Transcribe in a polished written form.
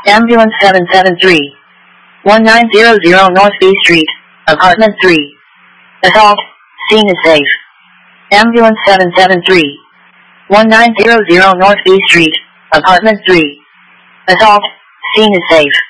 Ambulance 773. 1900 North B Street, Apartment 3. Assault, scene is safe. Ambulance 773. 1900 North B Street, Apartment 3. Assault, scene is safe.